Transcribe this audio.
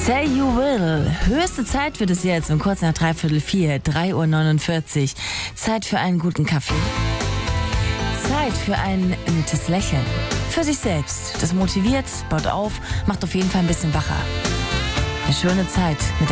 Say You Will. Höchste Zeit wird es jetzt um kurz nach 3:45, 3:49 Uhr. Zeit für einen guten Kaffee. Zeit für ein nettes Lächeln. Für sich selbst. Das motiviert, baut auf, macht auf jeden Fall ein bisschen wacher. Eine schöne Zeit mit